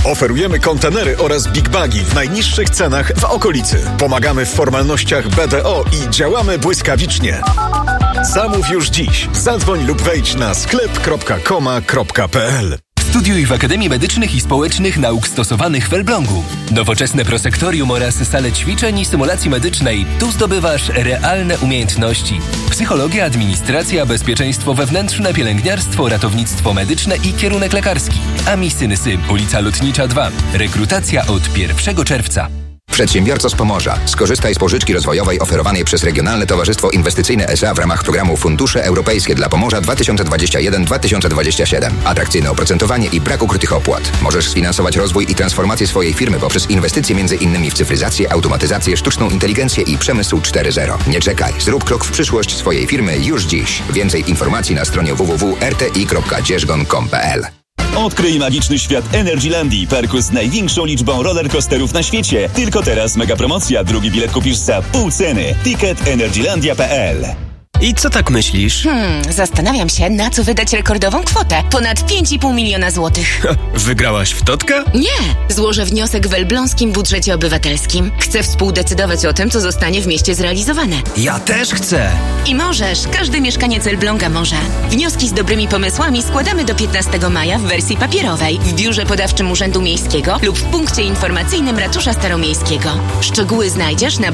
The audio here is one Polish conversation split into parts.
Oferujemy kontenery oraz big bagi w najniższych cenach w okolicy. Pomagamy w formalnościach BDO i działamy błyskawicznie. Zamów już dziś. Zadzwoń lub wejdź na sklep.koma.pl. Studiuj w Akademii Medycznych i Społecznych Nauk Stosowanych w Elblągu. Nowoczesne prosektorium oraz sale ćwiczeń i symulacji medycznej. Tu zdobywasz realne umiejętności. Psychologia, administracja, bezpieczeństwo wewnętrzne, pielęgniarstwo, ratownictwo medyczne i kierunek lekarski. AMI-Synsy, ulica Lotnicza 2. Rekrutacja od 1 czerwca. Przedsiębiorco z Pomorza, skorzystaj z pożyczki rozwojowej oferowanej przez Regionalne Towarzystwo Inwestycyjne S.A. w ramach programu Fundusze Europejskie dla Pomorza 2021-2027. Atrakcyjne oprocentowanie i brak ukrytych opłat. Możesz sfinansować rozwój i transformację swojej firmy poprzez inwestycje m.in. w cyfryzację, automatyzację, sztuczną inteligencję i przemysł 4.0. Nie czekaj, zrób krok w przyszłość swojej firmy już dziś. Więcej informacji na stronie www.rti.dzierżgon.pl. Odkryj magiczny świat Energylandii, parku z największą liczbą rollercoasterów na świecie. Tylko teraz mega promocja, drugi bilet kupisz za pół ceny. Ticket energylandia.pl. I co tak myślisz? Zastanawiam się, na co wydać rekordową kwotę. Ponad 5,5 miliona złotych. Wygrałaś w Totka? Nie! Złożę wniosek w elbląskim budżecie obywatelskim. Chcę współdecydować o tym, co zostanie w mieście zrealizowane. Ja też chcę! I możesz! Każdy mieszkaniec Elbląga może. Wnioski z dobrymi pomysłami składamy do 15 maja w wersji papierowej w biurze podawczym Urzędu Miejskiego lub w punkcie informacyjnym Ratusza Staromiejskiego. Szczegóły znajdziesz na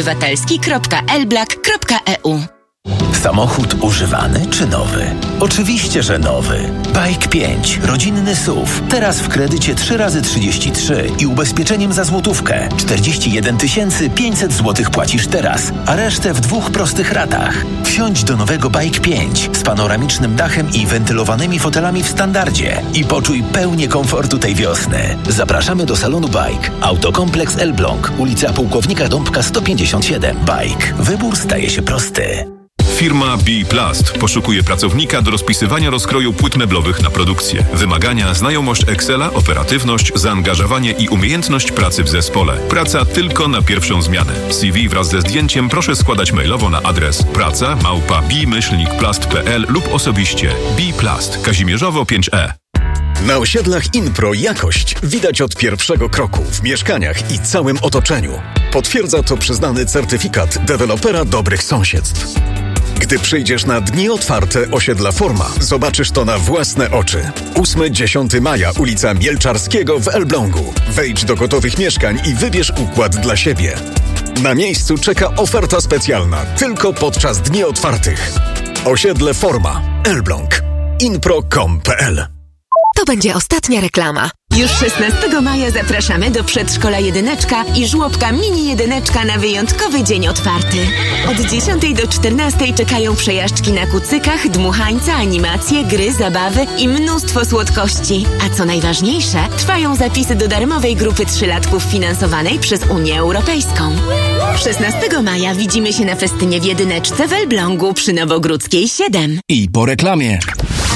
budżetobywatelski.elblak.eu. Samochód używany czy nowy? Oczywiście, że nowy. Bike 5, rodzinny SUV. Teraz w kredycie 3x33 i ubezpieczeniem za złotówkę. 41 500 zł płacisz teraz, a resztę w 2 prostych ratach. Wsiądź do nowego Bike 5 z panoramicznym dachem i wentylowanymi fotelami w standardzie i poczuj pełnię komfortu tej wiosny. Zapraszamy do salonu Bike. Autokompleks Elbląg, ulica Pułkownika Dąbka 157. Bike. Wybór staje się prosty. Firma B-Plast poszukuje pracownika do rozpisywania rozkroju płyt meblowych na produkcję. Wymagania: znajomość Excela, operatywność, zaangażowanie i umiejętność pracy w zespole. Praca tylko na pierwszą zmianę. CV wraz ze zdjęciem proszę składać mailowo na adres praca@b-plast.pl lub osobiście. B-Plast, Kazimierzowo 5E. Na osiedlach Inpro jakość widać od pierwszego kroku w mieszkaniach i całym otoczeniu. Potwierdza to przyznany certyfikat dewelopera dobrych sąsiedztw. Gdy przyjdziesz na dni otwarte osiedla Forma, zobaczysz to na własne oczy. 8-10 maja, ulica Mielczarskiego w Elblągu. Wejdź do gotowych mieszkań i wybierz układ dla siebie. Na miejscu czeka oferta specjalna, tylko podczas dni otwartych. Osiedle Forma, Elbląg. Inpro.com.pl. To będzie ostatnia reklama. Już 16 maja zapraszamy do przedszkola Jedyneczka i żłobka Mini Jedyneczka na wyjątkowy dzień otwarty. Od 10 do 14 czekają przejażdżki na kucykach, dmuchańce, animacje, gry, zabawy i mnóstwo słodkości. A co najważniejsze, trwają zapisy do darmowej grupy 3-latków finansowanej przez Unię Europejską. 16 maja widzimy się na festynie w Jedyneczce w Elblągu przy Nowogródzkiej 7. I po reklamie.